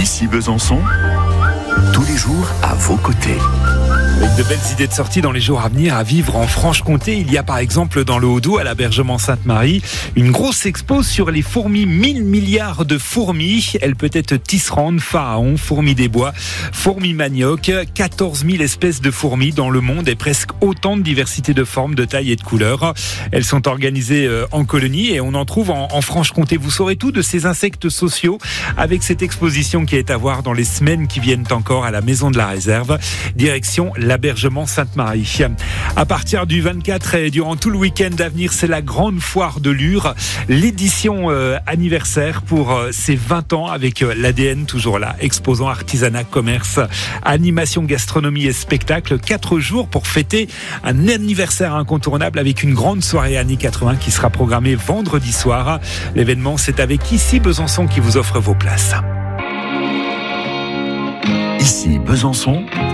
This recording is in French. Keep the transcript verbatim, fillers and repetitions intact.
Ici Besançon, tous les jours à vos côtés. Avec de belles idées de sortie dans les jours à venir à vivre en Franche-Comté. Il y a par exemple dans le Haut-Doubs, à l'Abergement Sainte-Marie, une grosse expo sur les fourmis. mille milliards de fourmis. Elles peuvent être tisserandes, pharaons, fourmis des bois, fourmis manioc. quatorze mille espèces de fourmis dans le monde et presque autant de diversité de formes, de tailles et de couleurs. Elles sont organisées en colonies et on en trouve en, en Franche-Comté. Vous saurez tout de ces insectes sociaux avec cette exposition qui est à voir dans les semaines qui viennent encore à la Maison de la Réserve. Direction l'Abergement Sainte-Marie. À partir du vingt-quatre et durant tout le week-end à venir, c'est la grande foire de Lure, l'édition euh, anniversaire pour euh, ses vingt ans avec euh, l'A D N toujours là, exposant artisanat, commerce, animation, gastronomie et spectacle. Quatre jours pour fêter un anniversaire incontournable avec une grande soirée années quatre-vingts qui sera programmée vendredi soir. L'événement, c'est avec Ici Besançon qui vous offre vos places. Ici Besançon,